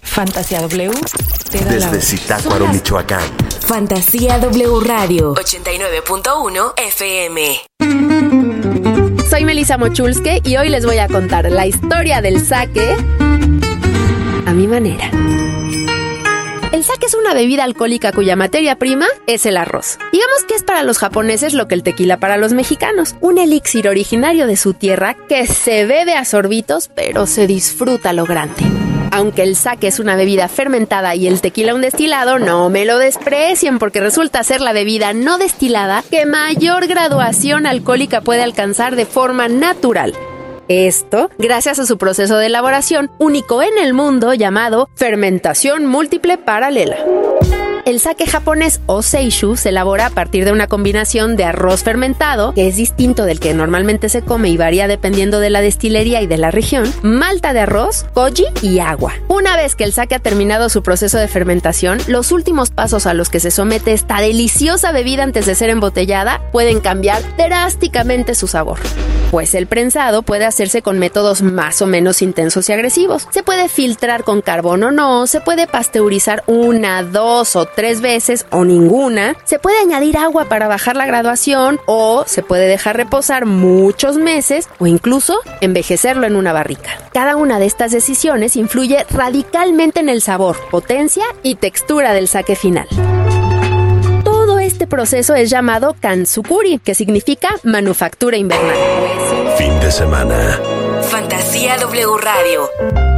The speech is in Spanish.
Fantasía W te da desde Zitácuaro, Michoacán. Fantasía W Radio 89.1 FM. Soy Melissa Mochulske y hoy les voy a contar la historia del sake a mi manera. El sake es una bebida alcohólica cuya materia prima es el arroz. Digamos que es para los japoneses lo que el tequila para los mexicanos. Un elixir originario de su tierra que se bebe a sorbitos, pero se disfruta a lo grande. Aunque el sake es una bebida fermentada y el tequila un destilado, no me lo desprecien porque resulta ser la bebida no destilada que mayor graduación alcohólica puede alcanzar de forma natural. Esto gracias a su proceso de elaboración único en el mundo llamado fermentación múltiple paralela. El sake japonés o seishu se elabora a partir de una combinación de arroz fermentado, que es distinto del que normalmente se come y varía dependiendo de la destilería y de la región, malta de arroz, koji y agua. Una vez que el sake ha terminado su proceso de fermentación, los últimos pasos a los que se somete esta deliciosa bebida antes de ser embotellada pueden cambiar drásticamente su sabor. Pues el prensado puede hacerse con métodos más o menos intensos y agresivos. Se puede filtrar con carbón o no, se puede pasteurizar 1, 2 o 3 veces o ninguna, se puede añadir agua para bajar la graduación o se puede dejar reposar muchos meses o incluso envejecerlo en una barrica. Cada una de estas decisiones influye radicalmente en el sabor, potencia y textura del sake final. Este proceso es llamado Kanzukuri, que significa manufactura invernal. Fin de semana. Fantasía W Radio